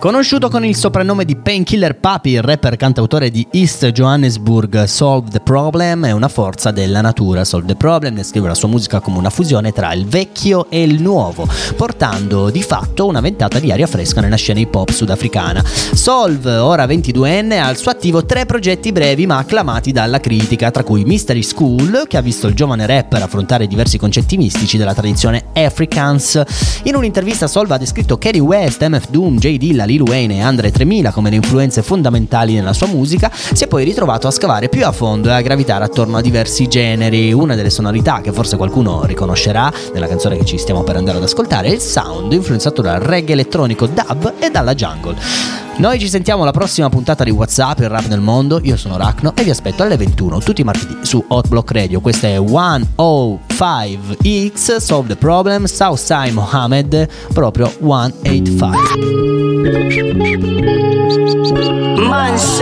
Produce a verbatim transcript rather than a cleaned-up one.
Conosciuto con il soprannome di Painkiller Papi, il rapper cantautore di East Johannesburg, Solve the Problem è una forza della natura. Solve the Problem descrive la sua musica come una fusione tra il vecchio e il nuovo, portando di fatto una ventata di aria fresca nella scena hip hop sudafricana. Solve, ora ventiduenne, ha al suo attivo tre progetti brevi ma acclamati dalla critica, tra cui Mystery School, che ha visto il giovane rapper affrontare diversi concetti mistici della tradizione Afrikaans. In un'intervista Solve ha descritto Kanye West, M F Doom, J Dilla, Lil Wayne e Andre tremila come le influenze fondamentali nella sua musica. Si è poi ritrovato a scavare più a fondo e a gravitare attorno a diversi generi. Una delle sonorità che forse qualcuno riconoscerà nella canzone che ci stiamo per andare ad ascoltare è il sound influenzato dal reggae elettronico dub e dalla jungle. Noi ci sentiamo alla prossima puntata di WhatsApp, il rap nel mondo. Io sono Rachno e vi aspetto alle ventuno tutti i martedì su Hot Block Radio. Questa è centocinque X, Solve the Problem, Southside Mohammed, proprio centocinque.